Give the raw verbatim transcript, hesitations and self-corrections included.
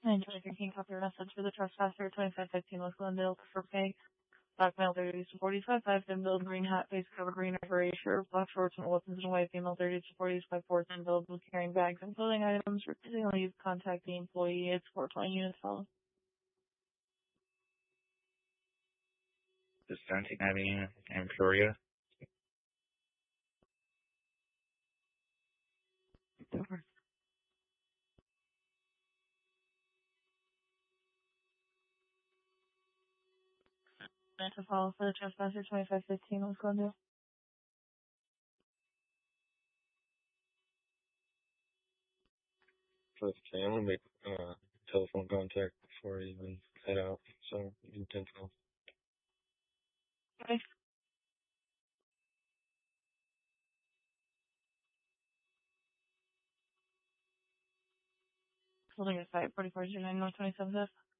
nine twenty thirteen, copy your message for the trespasser, twenty-five fifteen West Glendale for pay. Black male thirty to forty-five, five thin build, green hat, face cover, green erasure, black shorts and weapons and white female thirty to forty, five four thin build with carrying bags and clothing items. Refusing leave, contact the employee. It's four twenty units follow. The seventeenth Avenue and Peoria. Over. And to follow for the trespasser, twenty-five fifteen West Glendale. For the family, make uh, telephone contact before you even head out. So you can ten twelve. Okay. Holding a site, forty-four zero nine North twenty-seventh F.